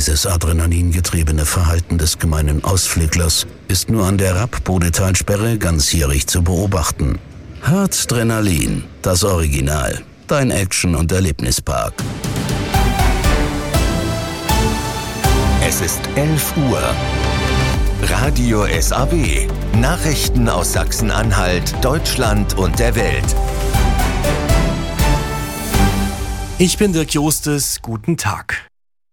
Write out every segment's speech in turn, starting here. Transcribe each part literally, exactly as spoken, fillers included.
Dieses adrenalingetriebene Verhalten des gemeinen Ausflüglers ist nur an der Rapp-Bodetalsperre ganzjährig zu beobachten. Harzdrenalin, das Original. Dein Action- und Erlebnispark. Es ist elf Uhr. Radio S A W. Nachrichten aus Sachsen-Anhalt, Deutschland und der Welt. Ich bin Dirk Jostes. Guten Tag.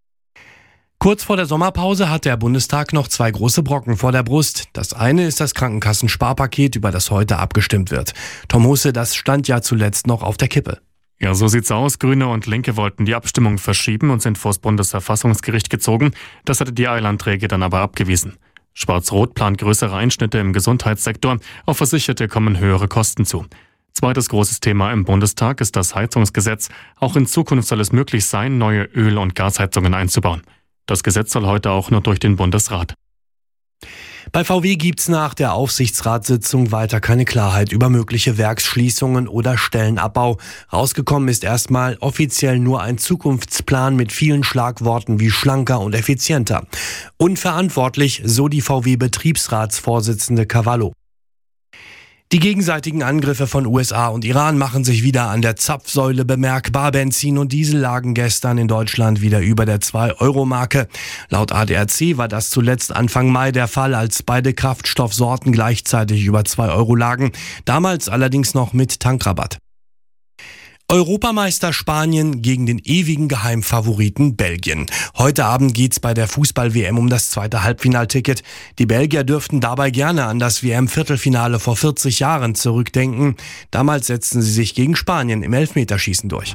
Kurz vor der Sommerpause hat der Bundestag noch zwei große Brocken vor der Brust. Das eine ist das Krankenkassensparpaket, über das heute abgestimmt wird. Tom Husse, das stand ja zuletzt noch auf der Kippe. Ja, so sieht's aus. Grüne und Linke wollten die Abstimmung verschieben und sind vors Bundesverfassungsgericht gezogen. Das hatte die Eilanträge dann aber abgewiesen. Schwarz-Rot plant größere Einschnitte im Gesundheitssektor. Auf Versicherte kommen höhere Kosten zu. Zweites großes Thema im Bundestag ist das Heizungsgesetz. Auch in Zukunft soll es möglich sein, neue Öl- und Gasheizungen einzubauen. Das Gesetz soll heute auch noch durch den Bundesrat. Bei V W gibt's nach der Aufsichtsratssitzung weiter keine Klarheit über mögliche Werksschließungen oder Stellenabbau. Rausgekommen ist erstmal offiziell nur ein Zukunftsplan mit vielen Schlagworten wie schlanker und effizienter. Unverantwortlich, so die V W-Betriebsratsvorsitzende Cavallo. Die gegenseitigen Angriffe von U S A und Iran machen sich wieder an der Zapfsäule bemerkbar. Benzin und Diesel lagen gestern in Deutschland wieder über der zwei Euro Marke. Laut A D A C war das zuletzt Anfang Mai der Fall, als beide Kraftstoffsorten gleichzeitig über zwei Euro lagen. Damals allerdings noch mit Tankrabatt. Europameister Spanien gegen den ewigen Geheimfavoriten Belgien. Heute Abend geht's bei der Fußball-W M um das zweite Halbfinalticket. Die Belgier dürften dabei gerne an das W M-Viertelfinale vor vierzig Jahren zurückdenken. Damals setzten sie sich gegen Spanien im Elfmeterschießen durch.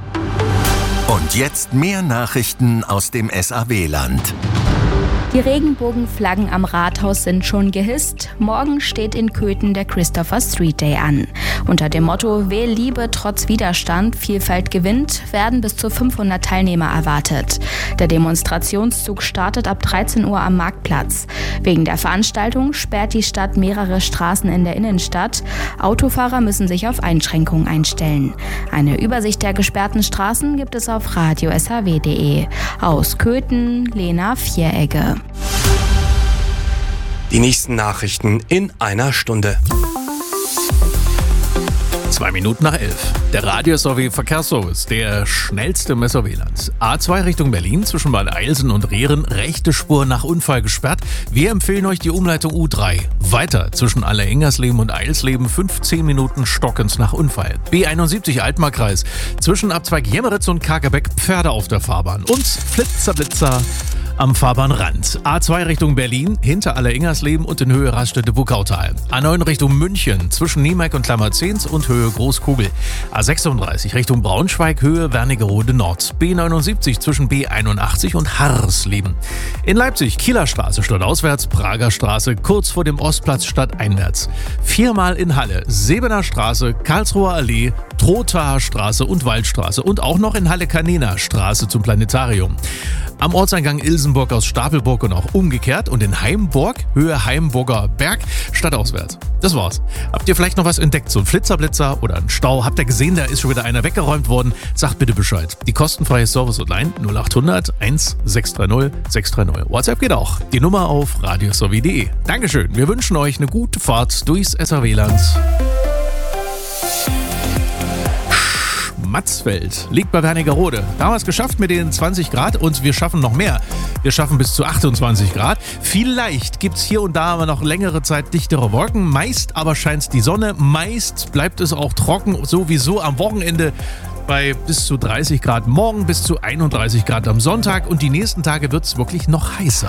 Und jetzt mehr Nachrichten aus dem S A W-Land. Die Regenbogenflaggen am Rathaus sind schon gehisst. Morgen steht in Köthen der Christopher Street Day an. Unter dem Motto "Wähl Liebe trotz Widerstand, Vielfalt gewinnt" werden bis zu fünfhundert Teilnehmer erwartet. Der Demonstrationszug startet ab dreizehn Uhr am Marktplatz. Wegen der Veranstaltung sperrt die Stadt mehrere Straßen in der Innenstadt. Autofahrer müssen sich auf Einschränkungen einstellen. Eine Übersicht der gesperrten Straßen gibt es auf radio s h w punkt d e. Aus Köthen, Lena Vieregge. Die nächsten Nachrichten in einer Stunde. Zwei Minuten nach elf. Der Radio S A W Verkehrsservice, der schnellste im S A W-Land. A zwei Richtung Berlin zwischen Bad Eilsen und Rehren, rechte Spur nach Unfall gesperrt. Wir empfehlen euch die Umleitung U drei. Weiter zwischen Allerengernsleben und Eilsleben fünfzehn Minuten stockend nach Unfall. B einundsiebzig Altmarkkreis zwischen Abzweig Jemmeritz und Kagerbeck Pferde auf der Fahrbahn. Und Flitzer-Blitzer am Fahrbahnrand. A zwei Richtung Berlin, hinter Allerengernsleben und in Höhe Raststätte Wuckautal. A neun Richtung München, zwischen Niemeck und Klammerzehns und Höhe Großkugel. A sechsunddreißig Richtung Braunschweig, Höhe Wernigerode Nord. B neunundsiebzig zwischen B einundachtzig und Harsleben. In Leipzig, Kieler Straße stadtauswärts, Prager Straße, kurz vor dem Ostplatz stadteinwärts. Viermal in Halle, Sebener Straße, Karlsruher Allee, Trothaer Straße und Waldstraße und auch noch in Halle-Kanena Straße zum Planetarium. Am Ortseingang Ilsenburg aus Stapelburg und auch umgekehrt und in Heimburg, Höhe Heimburger Berg, stadtauswärts. Das war's. Habt ihr vielleicht noch was entdeckt? So ein Flitzerblitzer oder ein Stau? Habt ihr gesehen, da ist schon wieder einer weggeräumt worden? Sagt bitte Bescheid. Die kostenfreie Service Hotline null achthundert eins sechs drei null sechs drei null. WhatsApp geht auch. Die Nummer auf radio s a w punkt d e. Dankeschön. Wir wünschen euch eine gute Fahrt durchs S A W-Land. Matzfeld liegt bei Wernigerode. Damals geschafft mit den zwanzig Grad und wir schaffen noch mehr. Wir schaffen bis zu achtundzwanzig Grad. Vielleicht gibt es hier und da aber noch längere Zeit dichtere Wolken. Meist aber scheint die Sonne. Meist bleibt es auch trocken. Sowieso am Wochenende bei bis zu dreißig Grad morgen, bis zu einunddreißig Grad am Sonntag. Und die nächsten Tage wird es wirklich noch heißer.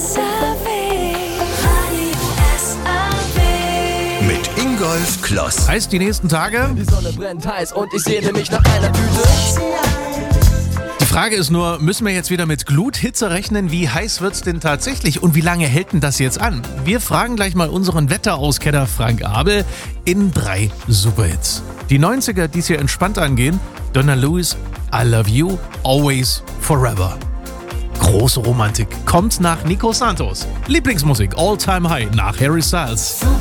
Mit Ingolf Kloss. Heißt die nächsten Tage? Die Sonne brennt heiß und ich sehne mich nach einer Tüte. Die Frage ist nur, müssen wir jetzt wieder mit Gluthitze rechnen? Wie heiß wird's denn tatsächlich und wie lange hält denn das jetzt an? Wir fragen gleich mal unseren Wetterauskenner Frank Abel in drei Superhits. Die neunziger, die es hier entspannt angehen. Donna Lewis, I Love You, Always, Forever. Große Romantik kommt nach Nico Santos. Lieblingsmusik, All Time High nach Harry Styles.